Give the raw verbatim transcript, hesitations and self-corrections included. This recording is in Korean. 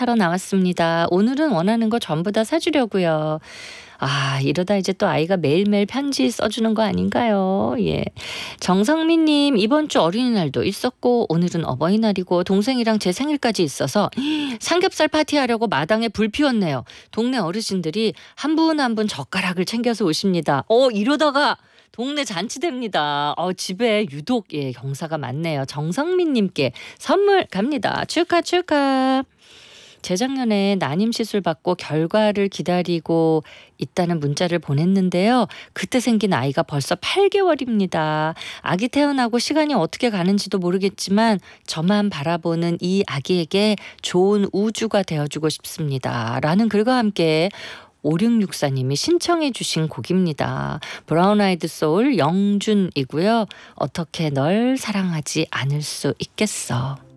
사러 나왔습니다. 오늘은 원하는 거 전부 다 사주려고요. 아, 이러다 이제 또 아이가 매일매일 편지 써주는 거 아닌가요? 예. 정성민님, 이번 주 어린이날도 있었고 오늘은 어버이날이고 동생이랑 제 생일까지 있어서 삼겹살 파티하려고 마당에 불 피웠네요. 동네 어르신들이 한 분 한 분 젓가락을 챙겨서 오십니다. 어, 이러다가 동네 잔치됩니다. 어, 집에 유독 예, 경사가 많네요. 정성민님께 선물 갑니다. 축하 축하. 재작년에 난임 시술 받고 결과를 기다리고 있다는 문자를 보냈는데요. 그때 생긴 아이가 벌써 팔 개월입니다. 아기 태어나고 시간이 어떻게 가는지도 모르겠지만 저만 바라보는 이 아기에게 좋은 우주가 되어주고 싶습니다. 라는 글과 함께 오육육사님이 신청해 주신 곡입니다. 브라운 아이드 소울 영준이고요. 어떻게 널 사랑하지 않을 수 있겠어.